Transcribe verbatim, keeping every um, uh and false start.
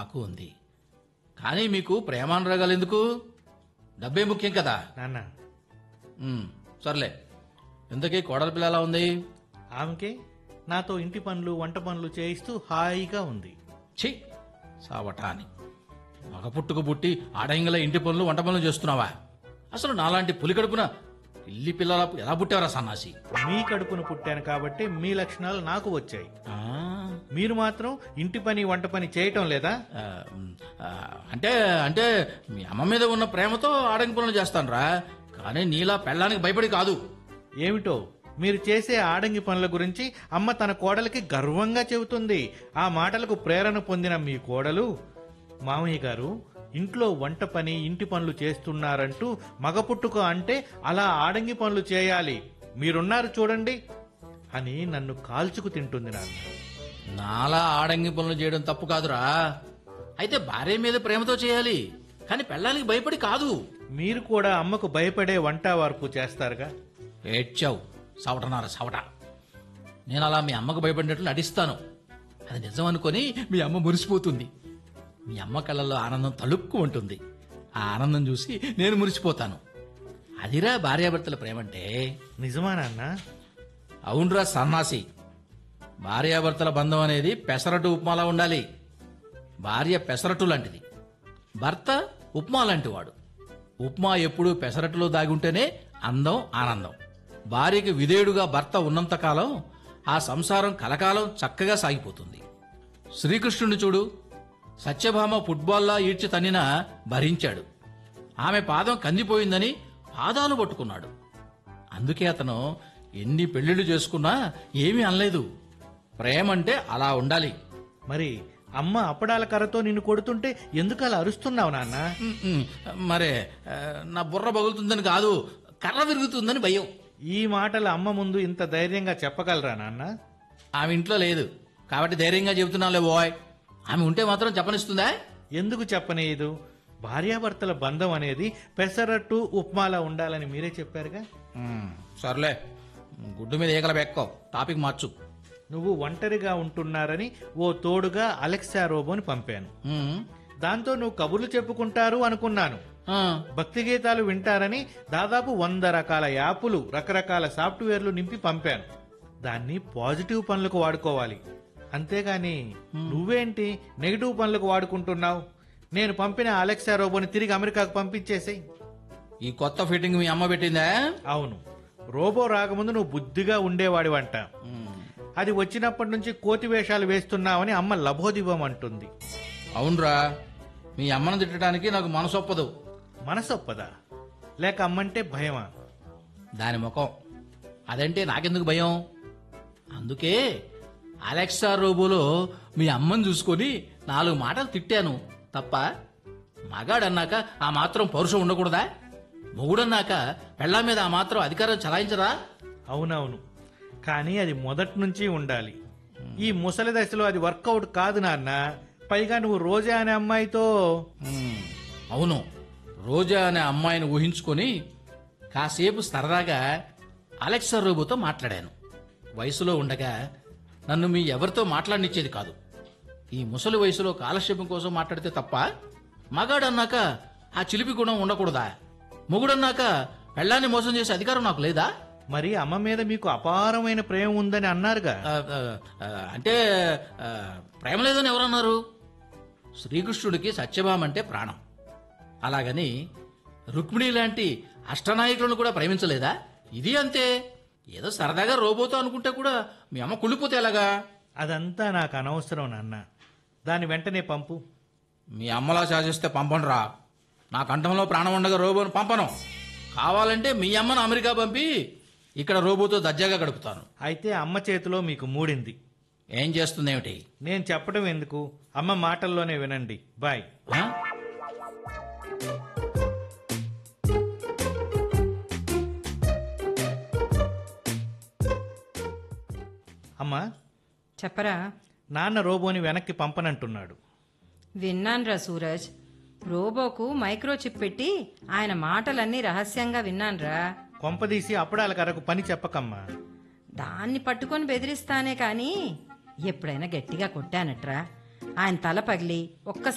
నాకు ఉంది. కానీ మీకు ప్రేమానురాగాలు ఎందుకు? డబ్బే ముఖ్యం కదా. నాన్న, ఉమ్, సర్లే. ఇంతకీ కోడలి పిల్ల ఎలా ఉంది? ఆమెకే నాతో ఇంటి పనులు వంట పనులు చేయిస్తూ హాయిగా ఉంది. ఛీ, సావటా అని మగ పుట్టుకు పుట్టి ఆడంగిల ఇంటి పనులు వంట పనులు చేస్తున్నావా? అసలు నాలాంటి పులి కడుపున పిల్లి పిల్లల ఎలా పుట్టావరా సన్నాసి? మీ కడుపును పుట్టాను కాబట్టి మీ లక్షణాలు నాకు వచ్చాయి. ఆ, మీరు మాత్రం ఇంటి పని వంట పని చేయటం లేదా? ఆ, ఆ, అంటే అంటే మీ అమ్మ మీద ఉన్న ప్రేమతో ఆడంగి పనులు చేస్తానురా, కానీ నీలా పెళ్ళానికి భయపడి కాదు. ఏమిటో మీరు చేసే ఆడంగి పనుల గురించి అమ్మ తన కోడలికి గర్వంగా చెబుతుంది. ఆ మాటలకు ప్రేరణ పొందిన మీ కోడలు, మామయ్య గారు ఇంట్లో వంట పని ఇంటి పనులు చేస్తున్నారంటూ మగ పుట్టుక అంటే అలా ఆడంగి పనులు చేయాలి, మీరున్నారు చూడండి అని నన్ను కాల్చుకు తింటుంది నాన్న. నాలా ఆడంగి పనులు చేయడం తప్పు కాదురా. అయితే భార్య మీద ప్రేమతో చేయాలి, కానీ పెళ్ళానికి భయపడి కాదు. మీరు కూడా అమ్మకు భయపడే వంట వార్పు చేస్తారుగా. ఏడ్చావు సవటనార సవట. నేను అలా మీ అమ్మకు భయపడినట్లు నటిస్తాను, అది నిజం అనుకొని మీ అమ్మ మురిసిపోతుంది. మీ అమ్మ కళ్ళల్లో ఆనందం తలుక్కు ఉంటుంది. ఆ ఆనందం చూసి నేను మురిసిపోతాను. అదిరా భార్యాభర్తల ప్రేమంటే. నిజమా నాన్న? అవునరా సన్నాసి. భార్యాభర్తల బంధం అనేది పెసరటు ఉప్మాలా ఉండాలి. భార్య పెసరటు లాంటిది, భర్త ఉప్మా లాంటి వాడు. ఉప్మా ఎప్పుడూ పెసరట్టులో దాగుంటేనే అందం ఆనందం. భార్యకి విధేయుడుగా భర్త ఉన్నంతకాలం ఆ సంసారం కలకాలం చక్కగా సాగిపోతుంది. శ్రీకృష్ణుని చూడు, సత్యభామ ఫుట్బాల్లా ఈడ్చి తన్నినా భరించాడు. ఆమె పాదం కందిపోయిందని పాదాలు పట్టుకున్నాడు. అందుకే అతను ఎన్ని పెళ్లిళ్లు చేసుకున్నా ఏమీ అనలేదు. ప్రేమంటే అలా ఉండాలి. మరి అమ్మ అప్పడాల కర్రతో నిన్ను కొడుతుంటే ఎందుకు అలా అరుస్తున్నావు నాన్న? ఉమ్, ఉమ్, మరే ఆ, నా బుర్ర పగులుతుందని కాదు, కర్ర విరుగుతుందని భయం. ఈ మాటలు అమ్మ ముందు ఇంత ధైర్యంగా చెప్పగలరా నాన్న? ఆమె ఇంట్లో లేదు కాబట్టి ధైర్యంగా చెబుతున్నానులే బాయ్. ఆమె ఉంటే మాత్రం చెప్పనిస్తుందా? ఎందుకు చెప్పనేదు? భార్యాభర్తల బంధం అనేది పెసరట్టు ఉప్మాలా ఉండాలని మీరే చెప్పారుగా. ఉమ్, సర్లే, గుడ్డు మీద ఏకల బెక్కో. టాపిక్ మార్చు. నువ్వు ఒంటరిగా ఉంటున్నారని ఓ తోడుగా అలెక్సా రోబోని పంపాను. ఉమ్, దాంతో నువ్వు కబుర్లు చెప్పుకుంటారు అనుకున్నాను. ఆ, భక్తి గీతాలు వింటారని దాదాపు వంద రకాల యాపులు రకరకాల సాఫ్ట్వేర్లు నింపి పంపాను. దాన్ని పాజిటివ్ పనులకు వాడుకోవాలి, అంతేగాని నువ్వేంటి నెగిటివ్ పనులకు వాడుకుంటున్నావు? నేను పంపిన అలెక్సా రోబోని తిరిగి అమెరికాకు పంపించేసేయ్. ఈ కొత్త ఫిట్టింగ్ మీ అమ్మ పెట్టిందా? అవును, రోబో రాకముందు నువ్వు బుద్ధిగా ఉండేవాడివంట. ఉమ్, అది వచ్చినప్పటి నుంచి కోతి వేషాలు వేస్తున్నావని అమ్మ లభోదివం అంటుంది. అవునరా, మీ అమ్మను తిట్టడానికి నాకు మనసొప్పదు. మనసొప్పదా? లేక అమ్మంటే భయమా? దాని ముఖం అదంటే నాకెందుకు భయం? అందుకే అలెక్సా రోబోలో మీ అమ్మని చూసుకొని నాలుగు మాటలు తిట్టాను తప్ప. మగాడన్నాక ఆ మాత్రం పౌరుషం ఉండకూడదా? మొగుడన్నాక పెళ్ళాం మీద ఆ మాత్రం అధికారం చలాయించరా? అవునవును, కానీ అది మొదటి నుంచి ఉండాలి. ఈ ముసలి దశలో అది వర్కౌట్ కాదు నాన్న. పైగా నువ్వు రోజా అనే అమ్మాయితో. ఉమ్, అవును, రోజా అనే అమ్మాయిని ఊహించుకొని కాసేపు సరదాగా అలెక్సా రోబోతో మాట్లాడాను. వయసులో ఉండగా నన్ను మీ ఎవరితో మాట్లాడనిచ్చేది కాదు. ఈ ముసలి వయసులో కాలక్షేపం కోసం మాట్లాడితే తప్ప. మగాడన్నాక ఆ చిలిపి గుణం ఉండకూడదా? మొగుడన్నాక పెళ్ళాన్ని మోసం చేసే అధికారం నాకు లేదా? మరి అమ్మ మీద మీకు అపారమైన ప్రేమ ఉందని అన్నారుగా. ఆ, ఆ, ఆ, అంటే ఆ, ప్రేమ లేదని ఎవరన్నారు? శ్రీకృష్ణుడికి సత్యభామ అంటే ప్రాణం. అలాగని రుక్మిణి లాంటి అష్టనాయకులను కూడా ప్రేమించలేదా? ఇది అంతే. ఏదో సరదాగా రోబోతో అనుకుంటే కూడా మీ అమ్మ కుళ్ళిపోతే ఎలాగా? అదంతా నాకు అనవసరం నాన్న. దాని వెంటనే పంపు. మీ అమ్మలా శాసిస్తే పంపనురా. నా కంఠంలో ప్రాణం ఉండగా రోబోను పంపను. కావాలంటే మీ అమ్మను అమెరికా పంపి ఇక్కడ రోబోతో దర్జాగా గడుపుతాను. అయితే అమ్మ చేతిలో మీకు మూడింది. ఏం చేస్తుందేమిటి? నేను చెప్పడం ఎందుకు, అమ్మ మాటల్లోనే వినండి. బాయ్. ఆ? అమ్మా, చెప్పరా. నాన్న రోబోని వెనక్కి పంపనంటున్నాడు. విన్నాన్రా సూరజ్. రోబోకు మైక్రోచిప్ పెట్టి ఆయన మాటలన్నీ రహస్యంగా విన్నాన్రా. కొంపదీసి అప్పడాల కర్రకు పని చెప్పకమ్మా. దాన్ని పట్టుకొని బెదిరిస్తానే కాని ఎప్పుడైనా గట్టిగా కొట్టానట్రా. ఆయన తల పగిలి ఒక్క